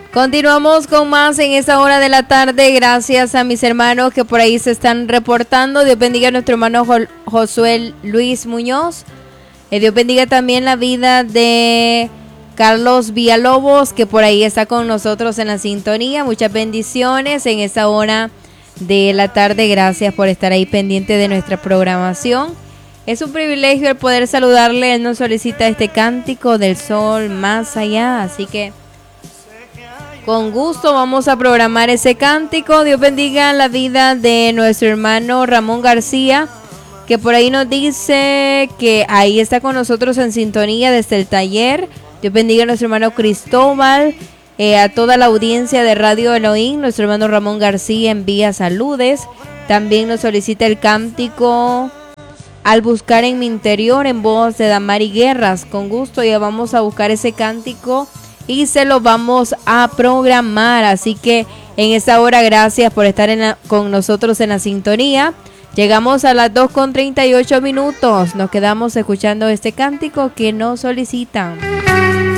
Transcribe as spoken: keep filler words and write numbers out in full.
Continuamos con más en esta hora de la tarde. Gracias a mis hermanos que por ahí se están reportando. Dios bendiga a nuestro hermano Jo- Josué Luis Muñoz. Eh, Dios bendiga también la vida de Carlos Villalobos, que por ahí está con nosotros en la sintonía. Muchas bendiciones en esta hora de la tarde. Gracias por estar ahí pendiente de nuestra programación. Es un privilegio el poder saludarle. Él nos solicita este cántico del sol más allá. Así que con gusto vamos a programar ese cántico. Dios bendiga la vida de nuestro hermano Ramón García, que por ahí nos dice que ahí está con nosotros en sintonía desde el taller. Dios bendiga a nuestro hermano Cristóbal, eh, a toda la audiencia de Radio Elohim. Nuestro hermano Ramón García envía saludes. También nos solicita el cántico Al buscar en mi interior, en voz de Damari Guerras. Con gusto ya vamos a buscar ese cántico y se lo vamos a programar. Así que en esta hora, gracias por estar en la, con nosotros en la sintonía. Llegamos a las dos con treinta y ocho minutos. Nos quedamos escuchando este cántico que nos solicitan.